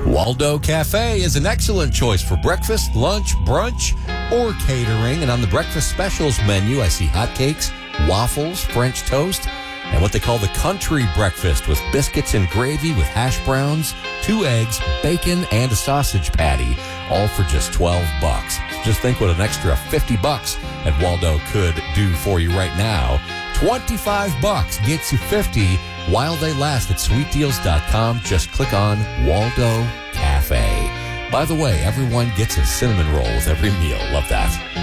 Waldo Cafe is an excellent choice for breakfast, lunch, brunch, or catering. And on the breakfast specials menu, I see hotcakes, waffles, French toast, and what they call the country breakfast with biscuits and gravy with hash browns, 2 eggs, bacon, and a sausage patty, all for just $12. Just think what an extra $50 at Waldo could do for you right now. $25 gets you 50 while they last at sweetdeals.com. Just click on Waldo Cafe. By the way, everyone gets a cinnamon roll with every meal. Love that.